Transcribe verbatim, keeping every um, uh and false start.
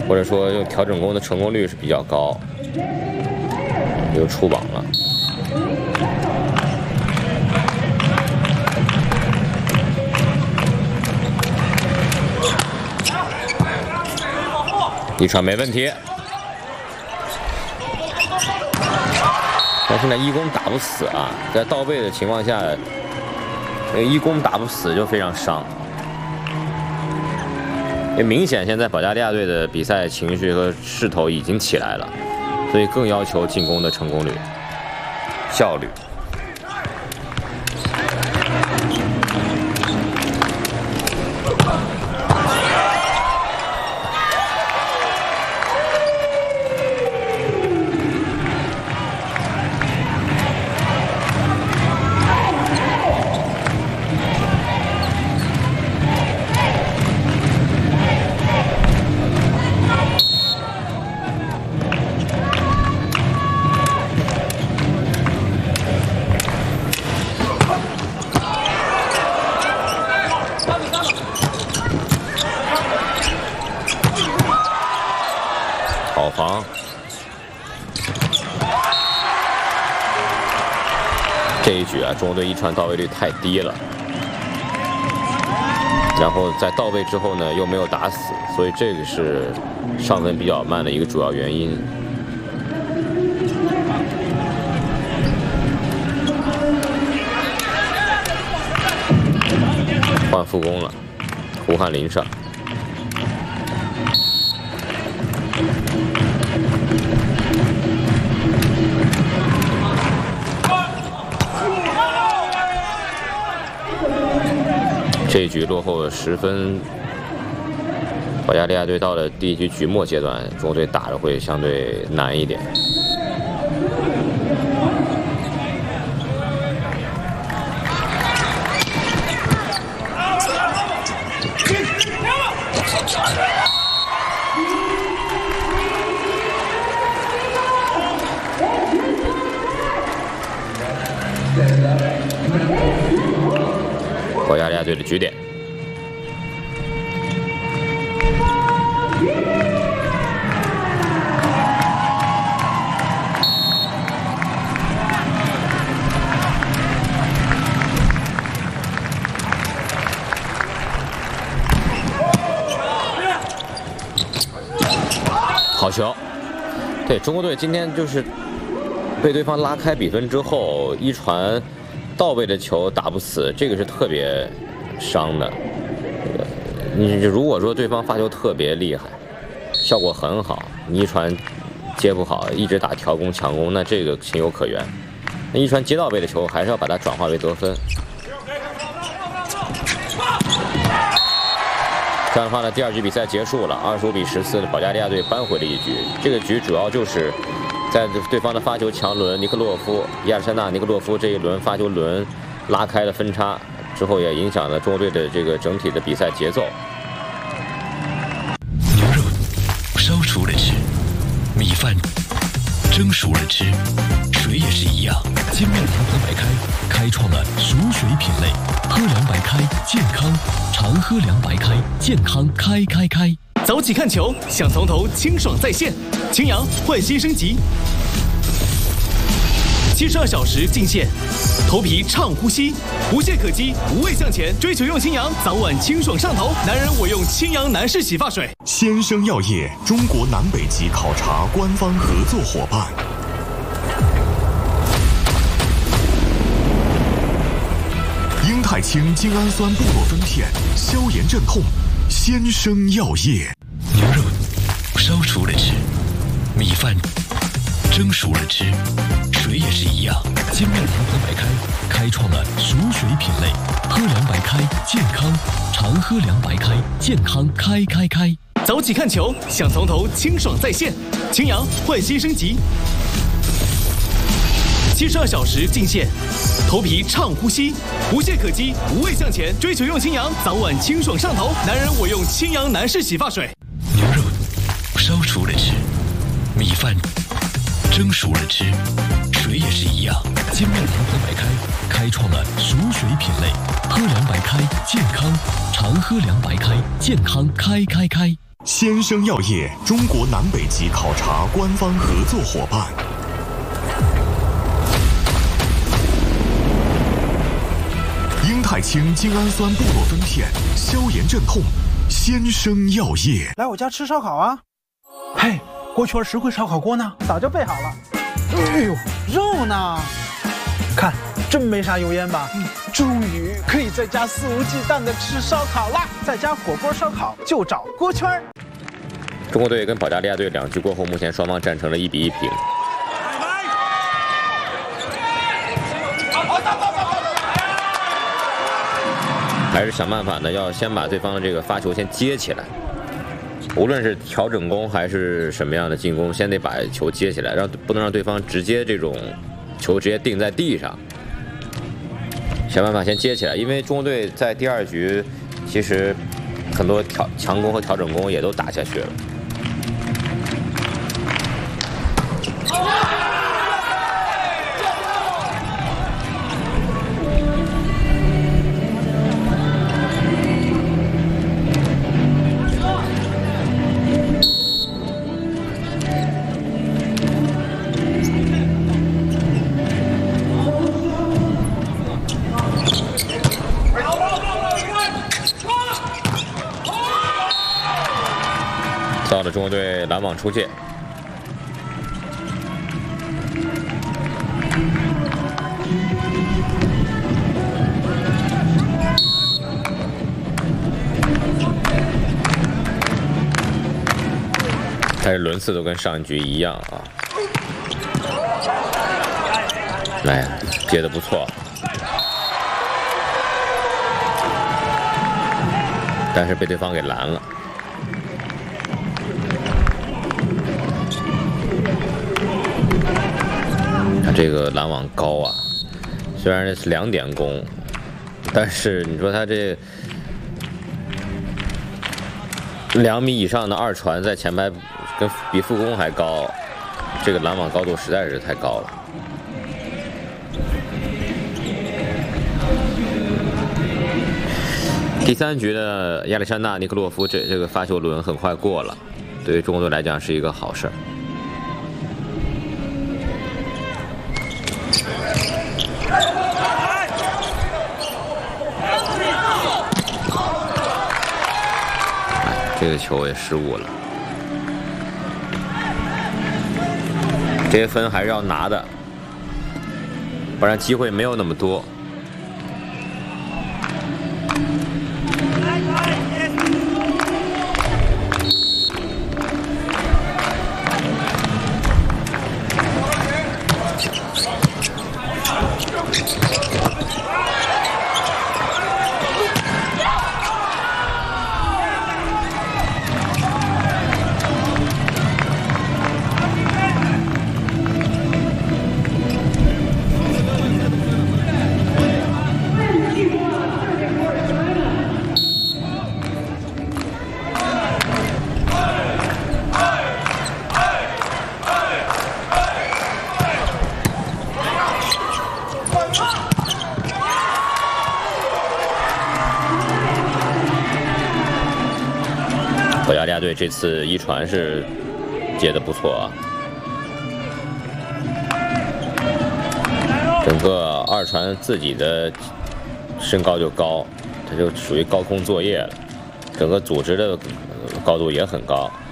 或者说用调整弓的成功率是比较高，又出网了。一传没问题，但是呢，一弓打不死啊，在到位的情况下，那一弓打不死就非常伤。也明显现在保加利亚队的比赛情绪和势头已经起来了，所以更要求进攻的成功率、效率。好防，这一局啊，中国队一传到位率太低了，然后在到位之后呢，又没有打死，所以这个是上分比较慢的一个主要原因。换副攻了，胡汉林上。这一局落后了十分，保加利亚队到了第一局局末阶段，中国队打的会相对难一点。保加利亚队的局点，好球！对，中国队今天就是被对方拉开比分之后，一传到位的球打不死，这个是特别伤的。你如果说对方发球特别厉害，效果很好，你一传接不好，一直打调攻强攻，那这个情有可原。那一传接到位的球，还是要把它转化为得分。这样的话呢，第二局比赛结束了，二十五比十四，保加利亚队扳回了一局。这个局主要就是在对方的发球强轮尼克洛夫、亚历山大·尼克洛夫这一轮发球轮拉开了分差之后，也影响了中国队的这个整体的比赛节奏。 牛肉烧熟了吃，米饭蒸熟了吃，水也是一样。金面凉白白开，开创了熟水品类。喝凉白开，健康，常喝凉白开，健康开开开。 早起看球，想从头清爽在线。擎阳焕新升级，七十二小时进线，头皮畅呼吸，无懈可击，无畏向前。追求用擎阳，早晚清爽上头。男人我用擎阳男士洗发水。 先生药业中国南北极考察官方合作伙伴。英泰清精氨酸布洛芬片，消炎镇痛。先生药业。 牛肉烧熟了吃，米饭蒸熟了吃，水也是一样。金面凉白白开，开创了熟水品类。喝凉白开，健康，常喝凉白开，健康开开开。 早起看球，想从头清爽在线。擎阳焕新升级，七十二小时进线，头皮畅呼吸，无懈可击，无畏向前。追求用擎阳，早晚清爽上头。男人我用擎阳男士洗发水。 牛肉烧熟了吃，米饭蒸熟了吃，水也是一样。金面凉白白开，开创了熟水品类。喝凉白开，健康，常喝凉白开，健康开开开。 先生药业，中国南北极考察官方合作伙伴。英泰清精氨酸布洛芬片，消炎镇痛。先生药业， 来我家吃烧烤啊！嘿，锅圈实惠烧烤锅呢？早就备好了。哎呦，肉呢？看，真没啥油烟吧？嗯，终于可以在家肆无忌惮的吃烧烤啦！在家火锅烧烤就找锅圈。 中国队跟保加利亚队两局过后，目前双方战成了一比一平。还是想办法呢，要先把对方的这个发球先接起来。无论是调整攻还是什么样的进攻，先得把球接起来，让不能让对方直接这种球直接定在地上。想办法先接起来，因为中国队在第二局其实很多调强攻和调整攻也都打下去了。到了中国队拦网出界，但是轮次都跟上一局一样啊！哎呀，接得不错，但是被对方给拦了。这个拦网高啊，虽然是两点攻，但是你说他这两米以上的二传在前排跟比副攻还高，这个拦网高度实在是太高了。第三局的亚历山大·尼克洛夫这这个发球轮很快过了，对于中国队来讲是一个好事儿。这个球也失误了，这些分还是要拿的，不然机会没有那么多。保加利亚队这次一传是接得不错啊，整个二传自己的身高就高，他就属于高空作业了，整个组织的高度也很高。